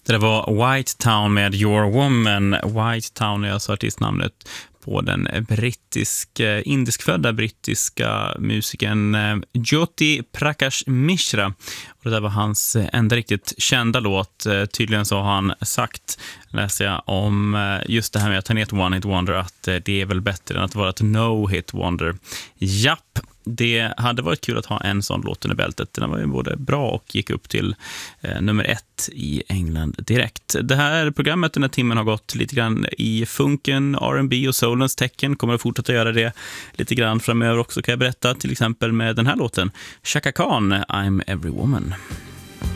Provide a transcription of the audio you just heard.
Det var White Town med Your Woman. White Town är alltså artistnamnet på den indiskfödda brittiska musikern Jyoti Prakash Mishra. Och det där var hans enda riktigt kända låt. Tydligen så har han sagt, läser jag, om just det här med att han är ett one-hit wonder, att det är väl bättre än att vara ett no-hit wonder. Japp, det hade varit kul att ha en sån låt under bältet. Den var ju både bra och gick upp till nummer 1 i England direkt. Det här programmet, den här timmen, har gått lite grann i funken, R&B och soulens tecken. Kommer att fortsätta göra det lite grann framöver också, kan jag berätta. Till exempel med den här låten, Chaka Khan, I'm Every Woman.